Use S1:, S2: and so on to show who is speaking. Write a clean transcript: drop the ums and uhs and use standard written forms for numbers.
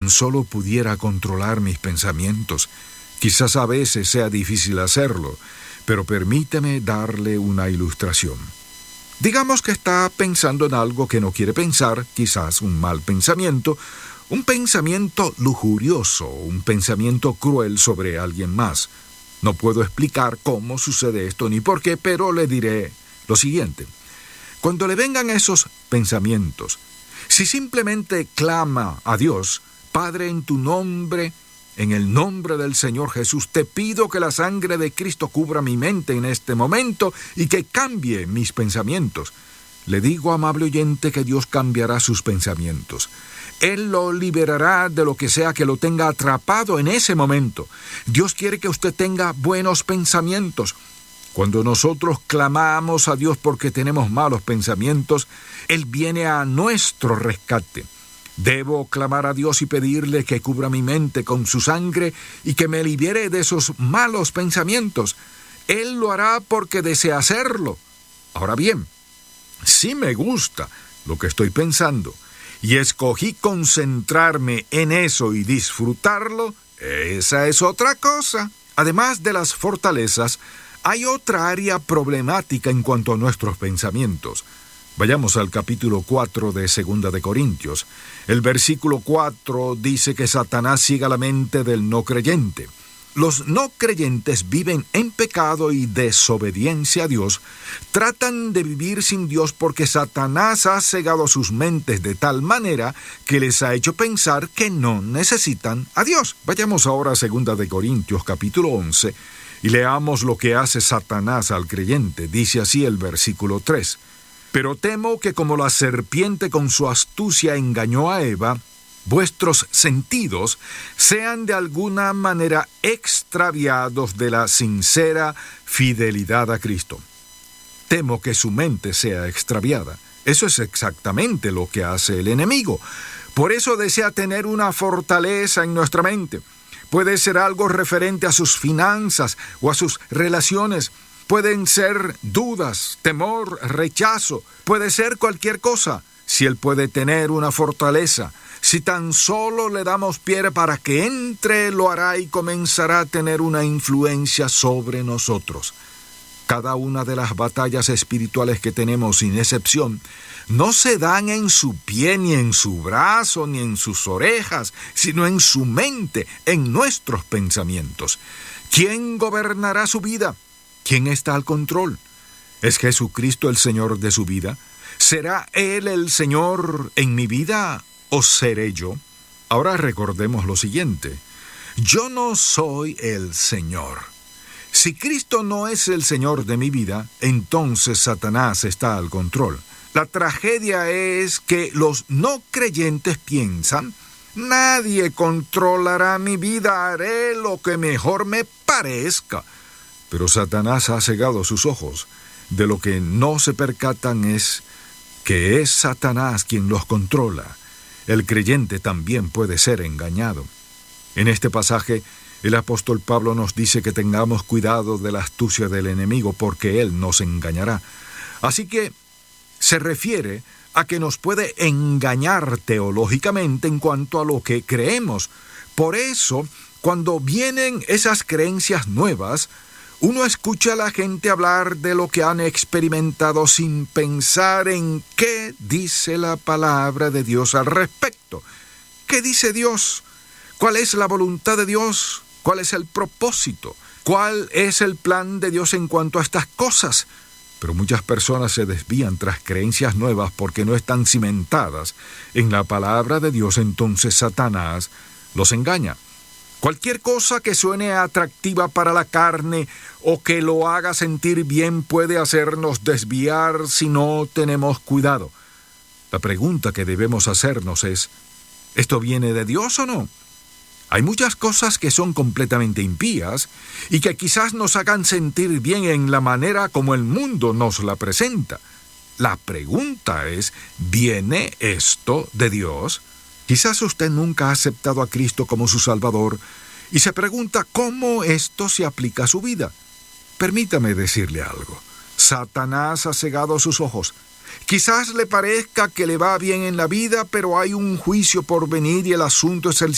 S1: tan solo pudiera controlar mis pensamientos. Quizás a veces sea difícil hacerlo, pero permíteme darle una ilustración. Digamos que está pensando en algo que no quiere pensar, quizás un mal pensamiento, un pensamiento lujurioso, un pensamiento cruel sobre alguien más. No puedo explicar cómo sucede esto ni por qué, pero le diré lo siguiente. Cuando le vengan esos pensamientos, si simplemente clama a Dios, Padre, en tu nombre, en el nombre del Señor Jesús, te pido que la sangre de Cristo cubra mi mente en este momento y que cambie mis pensamientos. Le digo, amable oyente, que Dios cambiará sus pensamientos. Él lo liberará de lo que sea que lo tenga atrapado en ese momento. Dios quiere que usted tenga buenos pensamientos. Cuando nosotros clamamos a Dios porque tenemos malos pensamientos, Él viene a nuestro rescate. Debo clamar a Dios y pedirle que cubra mi mente con su sangre y que me libere de esos malos pensamientos. Él lo hará porque desea hacerlo. Ahora bien, si me gusta lo que estoy pensando y escogí concentrarme en eso y disfrutarlo, esa es otra cosa. Además de las fortalezas, hay otra área problemática en cuanto a nuestros pensamientos. Vayamos al capítulo 4 de 2 de Corintios. El versículo 4 dice que Satanás ciega la mente del no creyente. Los no creyentes viven en pecado y desobediencia a Dios. Tratan de vivir sin Dios porque Satanás ha cegado sus mentes de tal manera que les ha hecho pensar que no necesitan a Dios. Vayamos ahora a 2 de Corintios capítulo 11 y leamos lo que hace Satanás al creyente. Dice así el versículo 3. Pero temo que como la serpiente con su astucia engañó a Eva, vuestros sentidos sean de alguna manera extraviados de la sincera fidelidad a Cristo. Temo que su mente sea extraviada. Eso es exactamente lo que hace el enemigo. Por eso desea tener una fortaleza en nuestra mente. Puede ser algo referente a sus finanzas o a sus relaciones. Pueden ser dudas, temor, rechazo. Puede ser cualquier cosa. Si él puede tener una fortaleza, si tan solo le damos pie para que entre, lo hará y comenzará a tener una influencia sobre nosotros. Cada una de las batallas espirituales que tenemos, sin excepción, no se dan en su pie, ni en su brazo, ni en sus orejas, sino en su mente, en nuestros pensamientos. ¿Quién gobernará su vida? ¿Quién está al control? ¿Es Jesucristo el Señor de su vida? ¿Será Él el Señor en mi vida o seré yo? Ahora recordemos lo siguiente. Yo no soy el Señor. Si Cristo no es el Señor de mi vida, entonces Satanás está al control. La tragedia es que los no creyentes piensan: nadie controlará mi vida, haré lo que mejor me parezca. Pero Satanás ha cegado sus ojos. De lo que no se percatan es que es Satanás quien los controla. El creyente también puede ser engañado. En este pasaje, el apóstol Pablo nos dice que tengamos cuidado de la astucia del enemigo porque él nos engañará. Así que se refiere a que nos puede engañar teológicamente en cuanto a lo que creemos. Por eso, cuando vienen esas creencias nuevas, uno escucha a la gente hablar de lo que han experimentado sin pensar en qué dice la palabra de Dios al respecto. ¿Qué dice Dios? ¿Cuál es la voluntad de Dios? ¿Cuál es el propósito? ¿Cuál es el plan de Dios en cuanto a estas cosas? Pero muchas personas se desvían tras creencias nuevas porque no están cimentadas en la palabra de Dios. Entonces Satanás los engaña. Cualquier cosa que suene atractiva para la carne o que lo haga sentir bien puede hacernos desviar si no tenemos cuidado. La pregunta que debemos hacernos es: ¿esto viene de Dios o no? Hay muchas cosas que son completamente impías y que quizás nos hagan sentir bien en la manera como el mundo nos la presenta. La pregunta es: ¿viene esto de Dios? Quizás usted nunca ha aceptado a Cristo como su Salvador y se pregunta cómo esto se aplica a su vida. Permítame decirle algo. Satanás ha cegado sus ojos. Quizás le parezca que le va bien en la vida, pero hay un juicio por venir y el asunto es el